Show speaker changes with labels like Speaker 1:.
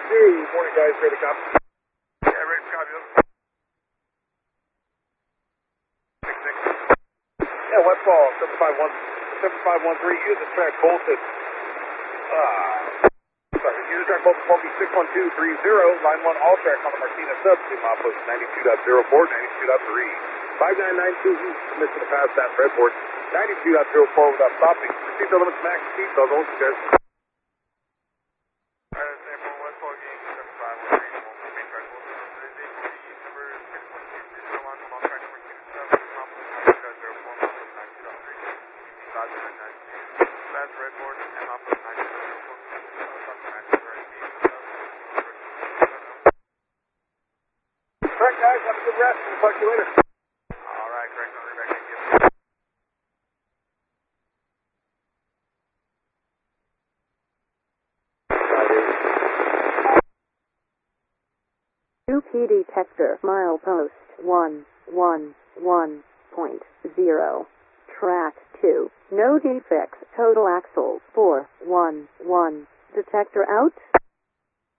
Speaker 1: Good morning, guys. Ready to copy?
Speaker 2: Yeah, ready to copy.
Speaker 1: Yeah, Westfall, 7513, use the track bolted. Use the track bolted, faulty 61230, line 1, all track on the Martinez sub, to milepost 92.04, 92.3. 5992 east, permission to pass that redboard, 92.04 without stopping. Proceed to limits max speed, those old guys. Alright, guys, have a good rest. We'll talk to you later.
Speaker 2: Alright, correct. I'll be back in.
Speaker 3: UP detector, milepost 111.0. Track 2. No defects. Total axle 411. Detector out.